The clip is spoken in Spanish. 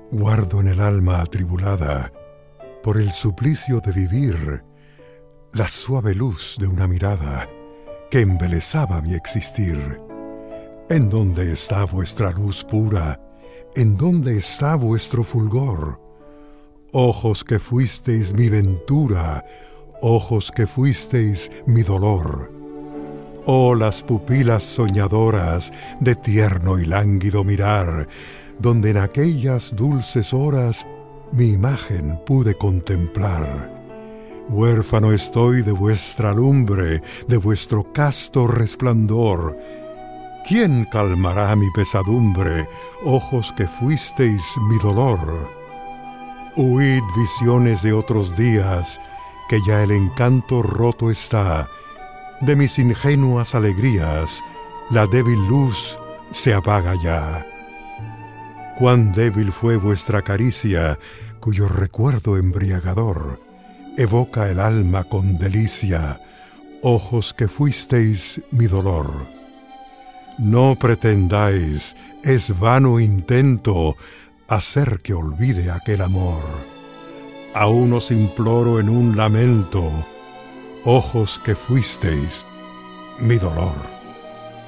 Guardo en el alma atribulada por el suplicio de vivir la suave luz de una mirada que embelezaba mi existir. ¿En dónde está vuestra luz pura? ¿En dónde está vuestro fulgor? Ojos que fuisteis mi ventura, ojos que fuisteis mi dolor. Oh, las pupilas soñadoras de tierno y lánguido mirar, donde en aquellas dulces horas mi imagen pude contemplar. Huérfano estoy de vuestra lumbre, de vuestro casto resplandor. ¿Quién calmará mi pesadumbre, ojos que fuisteis mi dolor? Huid, visiones de otros días, que ya el encanto roto está. De mis ingenuas alegrías, la débil luz se apaga ya. Cuán débil fue vuestra caricia, cuyo recuerdo embriagador evoca el alma con delicia, ojos que fuisteis mi dolor. No pretendáis, es vano intento, hacer que olvide aquel amor. Aún os imploro en un lamento, ojos que fuisteis mi dolor.